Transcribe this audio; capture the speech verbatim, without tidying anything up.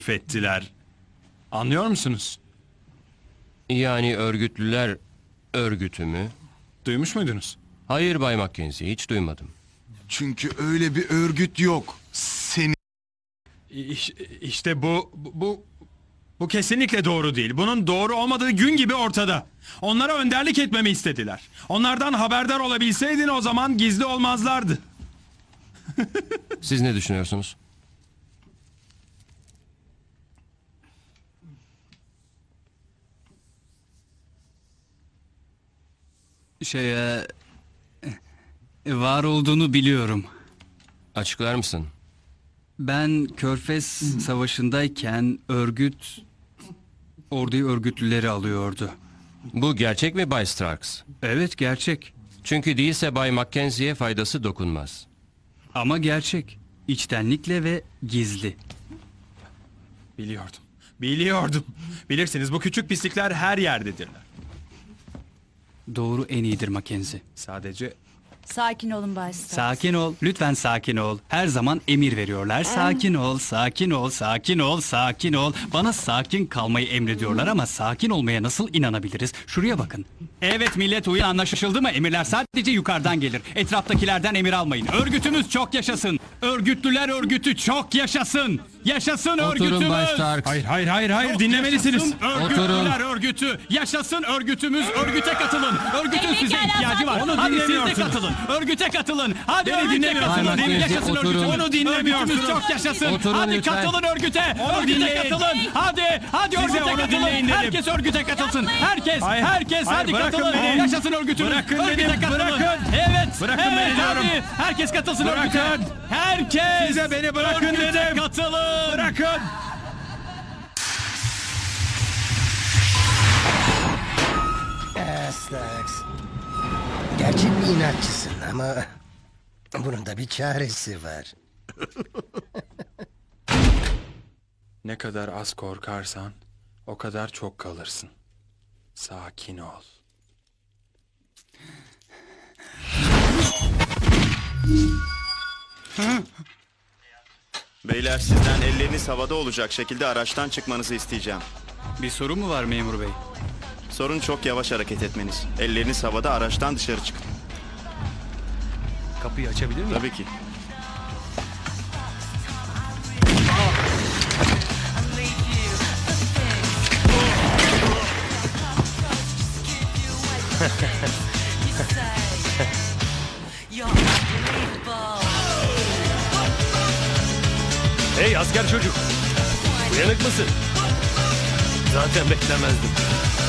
ettiler. Anlıyor musunuz? Yani örgütlüler örgütü mü? Duymuş muydunuz? Hayır Bay Mackenzie, hiç duymadım. Çünkü öyle bir örgüt yok. Seni İş, işte bu, bu, bu, bu kesinlikle doğru değil. Bunun doğru olmadığı gün gibi ortada. Onlara önderlik etmemi istediler. Onlardan haberdar olabilseydin o zaman gizli olmazlardı. Siz ne düşünüyorsunuz? Şey, e, e, var olduğunu biliyorum. Açıklar mısın? Ben Körfez Savaşı'ndayken örgüt orduyu örgütlüleri alıyordu. Bu gerçek mi Bay Starks? Evet, gerçek. Çünkü değilse Bay Mackenzie'ye faydası dokunmaz. Ama gerçek. İçtenlikle ve gizli. Biliyordum. Biliyordum. Bilirsiniz bu küçük pislikler her yerdedirler. Doğru en iyidir Mackenzie. Sadece Sakin olun Bay Stark. Sakin ol, lütfen sakin ol. Her zaman emir veriyorlar. Sakin ol, sakin ol, sakin ol, sakin ol. Bana sakin kalmayı emrediyorlar ama sakin olmaya nasıl inanabiliriz? Şuraya bakın. Evet millet, uyan, anlaşıldı mı? Emirler sadece yukarıdan gelir. Etraftakilerden emir almayın. Örgütümüz çok yaşasın. Örgütlüler örgütü çok yaşasın. Yaşasın örgütümüz. Bay Starks. hayır hayır hayır hayır Çok dinlemelisiniz. yaşasın Örgütlüler örgütü. Yaşasın örgütümüz. Örgüte katılın. Örgütün size ihtiyacı var. Onu Hadi siz de dinlemiyorsunuz. katılın. Örgüte katılın. Hadi Beni örgüte dinlemiyorsunuz. katılın. Bay Mackenzie, Yaşasın oturun. örgütümüz. Onu dinlemiyorsunuz. Örgütümüz çok yaşasın. Oturun Hadi lütfen. katılın örgüte. Onu Örgüte dinleyin. katılın. Hadi. Hadi Size örgüte onu katılın. dinleyin dedim. Herkes örgüte katılsın. Herkes. Hayır. Herkes Hayır, hadi bırakın katılın. beni. Yaşasın örgütümüz. Bırakın Örgüte dedim, katılın. bırakın. Evet. Bırakın evet, beni diyorum. hadi. Herkes katılsın Bırakın. örgüte. Herkes. Size beni bırakın örgüte dedim. katılın. Bırakın. Starks. Gerçek bir inatçısın ama bunun da bir çaresi var. Ne kadar az korkarsan o kadar çok kalırsın. Sakin ol. Beyler sizden elleriniz havada olacak şekilde araçtan çıkmanızı isteyeceğim. Bir sorun mu var memur bey? Sorun çok yavaş hareket etmeniz. Elleriniz havada araçtan dışarı çıkın. Kapıyı açabilir miyim? Tabii ki. Hey asker çocuk. Uyanık mısın? Zaten beklemezdim.